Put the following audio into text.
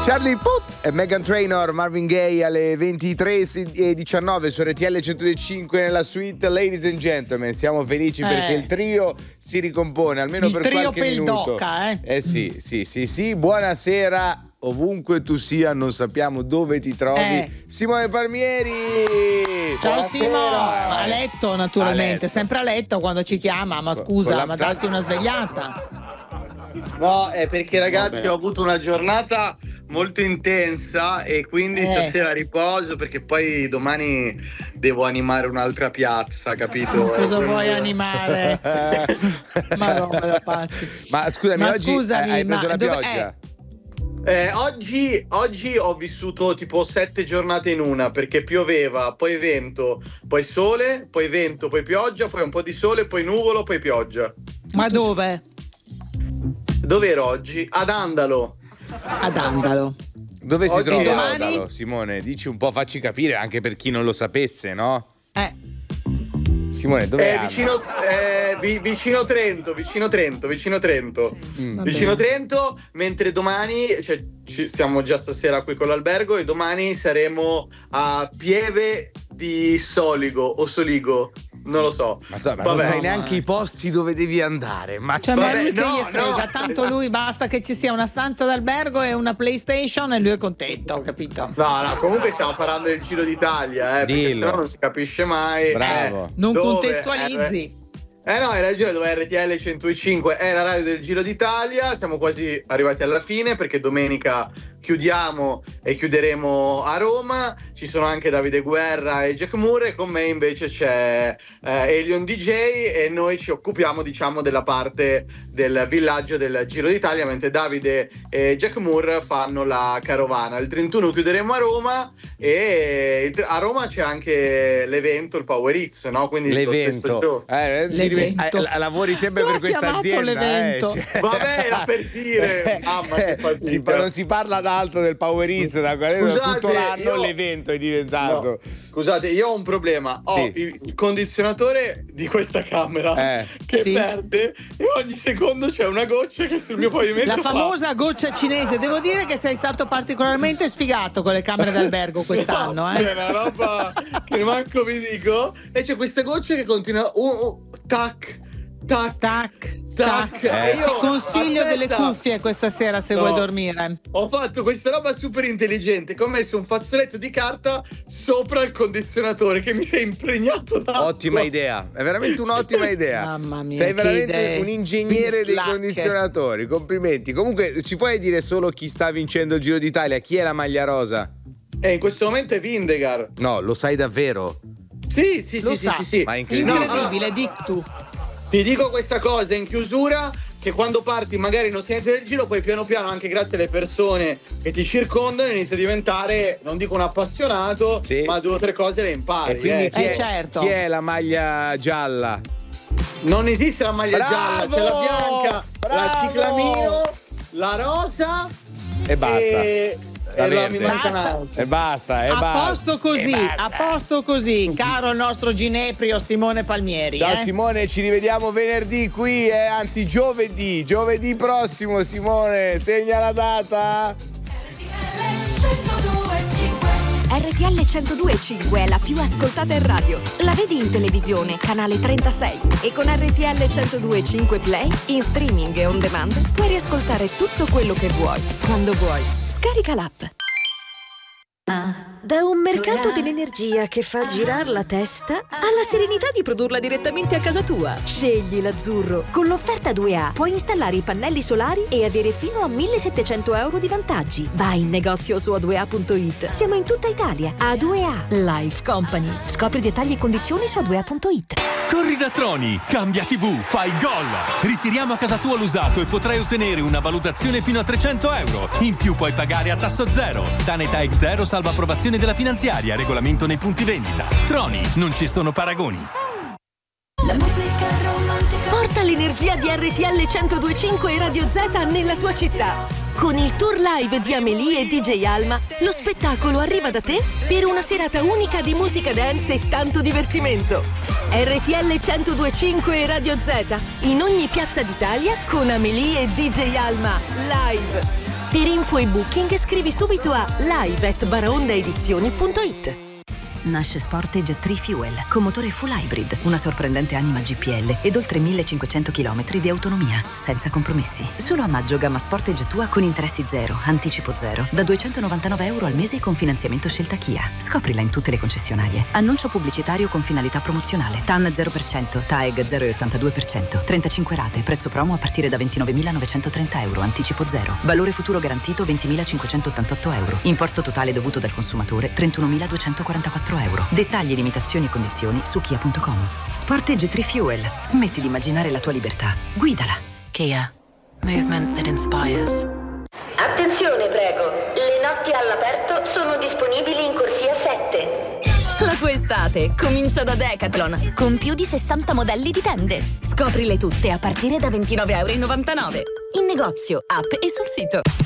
Charlie Puth e Meghan Trainor, Marvin Gaye alle 23:19 su RTL 105 nella suite. Ladies and gentlemen, siamo felici perché il trio si ricompone almeno per qualche minuto. Doca, Sì. Buonasera. Ovunque tu sia, non sappiamo dove ti trovi. Simone Palmieri. Ciao Simone. A letto naturalmente, sempre a letto quando ci chiama, ma scusa, ma datti una svegliata. No, è perché ragazzi ho avuto una giornata molto intensa e quindi stasera riposo perché poi domani devo animare un'altra piazza, capito? Cosa vuoi animare? Ma roba da pazzi. Ma scusami, oggi hai preso la pioggia? Oggi ho vissuto tipo 7 giornate in una perché pioveva, poi vento, poi sole, poi vento, poi pioggia, poi un po' di sole, poi nuvolo, poi pioggia. Ma dove? Dove ero oggi? Ad Andalo. Dove si Oggi trova domani? Andalo, Simone? Dici un po', facci capire anche per chi non lo sapesse, no? Simone, dove è? Vicino Trento. Vicino Trento, mentre domani, cioè siamo già stasera qui con l'albergo e domani saremo a Pieve di Soligo o Soligo. Non lo so. Ma non sai neanche i posti dove devi andare. Ma lui che gli frega, tanto lui basta che ci sia una stanza d'albergo e una PlayStation e lui è contento, capito? No, comunque stiamo parlando del Giro d'Italia, perché sennò non si capisce mai. Bravo. Non contestualizzi. No, hai ragione, dove RTL 105 è la radio del Giro d'Italia. Siamo quasi arrivati alla fine perché domenica chiudiamo e chiuderemo a Roma. Ci sono anche Davide Guerra e Jack Moore e con me invece c'è Elion DJ e noi ci occupiamo diciamo della parte del villaggio del Giro d'Italia, mentre Davide e Jack Moore fanno la carovana. Il 31 chiuderemo a Roma e a Roma c'è anche l'evento, il Power Hits, no? Quindi l'evento. Lavori sempre per questa azienda. Vabbè, era per dire. Non si parla d'altro del Power Hits da tutto l'anno. L'evento è diventato. No, scusate, io ho un problema. Ho il condizionatore di questa camera che perde e ogni secondo c'è una goccia che sul mio pavimento. La famosa goccia cinese. Devo dire che sei stato particolarmente sfigato con le camere d'albergo quest'anno. È una roba che manco vi dico. E c'è questa goccia che continua. Tac. Ti consiglio delle cuffie questa sera se vuoi dormire. Ho fatto questa roba super intelligente che ho messo un fazzoletto di carta sopra il condizionatore che mi si è impregnato d'acqua. Ottima idea, è veramente un'ottima idea. Mamma mia, sei veramente un ingegnere dei condizionatori, complimenti. Comunque ci puoi dire solo chi sta vincendo il Giro d'Italia? Chi è la maglia rosa? In questo momento è Vingegaard. No, lo sai davvero? Sì. Ma è incredibile. Incredibile, dic tu. Ti dico questa cosa in chiusura, che quando parti magari non sei niente del giro, poi piano piano, anche grazie alle persone che ti circondano, inizi a diventare, non dico un appassionato, ma 2 o 3 cose le impari. E quindi certo. Chi è la maglia gialla? Non esiste la maglia gialla, c'è la bianca, la ciclamino, la rosa e basta. E basta. A posto così, caro il nostro Gineprio Simone Palmieri. Ciao Simone, ci rivediamo venerdì qui, anzi giovedì prossimo. Simone, segna la data. RTL 102.5 è la più ascoltata in radio. La vedi in televisione, canale 36. E con RTL 102.5 Play, in streaming e on demand, puoi riascoltare tutto quello che vuoi, quando vuoi. Scarica l'app. Da un mercato dell'energia che fa girare la testa alla serenità di produrla direttamente a casa tua. Scegli l'azzurro. Con l'offerta 2A puoi installare i pannelli solari e avere fino a 1.700 euro di vantaggi. Vai in negozio su a2a.it. Siamo in tutta Italia. A2A Life Company. Scopri dettagli e condizioni su a2a.it. Corri da Troni, cambia TV, fai gol. Ritiriamo a casa tua l'usato e potrai ottenere una valutazione fino a 300 euro. In più puoi pagare a tasso zero. Tanetech zero salva approvazione della finanziaria, regolamento nei punti vendita. Troni, non ci sono paragoni. La musica romantica. Porta l'energia di RTL 102.5 e Radio Z nella tua città. Con il tour live di Amélie e DJ Alma, lo spettacolo arriva da te per una serata unica di musica dance e tanto divertimento. RTL 102.5 e Radio Z in ogni piazza d'Italia con Amélie e DJ Alma live. Per info e booking scrivi subito a live@baraondaedizioni.it. Nasce Sportage 3 Fuel, con motore full hybrid, una sorprendente anima GPL ed oltre 1500 km di autonomia, senza compromessi. Solo a maggio gamma Sportage Tua con interessi zero, anticipo zero, da €299 al mese con finanziamento scelta Kia. Scoprila in tutte le concessionarie. Annuncio pubblicitario con finalità promozionale. TAN 0%, TAEG 0,82%, 35 rate, prezzo promo a partire da €29.930, anticipo zero. Valore futuro garantito €20.588. Importo totale dovuto dal consumatore €31.244. Dettagli, limitazioni e condizioni su kia.com. Sportage 3 Fuel. Smetti di immaginare la tua libertà. Guidala. Kia. Movement that inspires. Attenzione, prego. Le notti all'aperto sono disponibili in corsia 7. La tua estate comincia da Decathlon, con più di 60 modelli di tende. Scoprile tutte a partire da €29,99. In negozio, app e sul sito.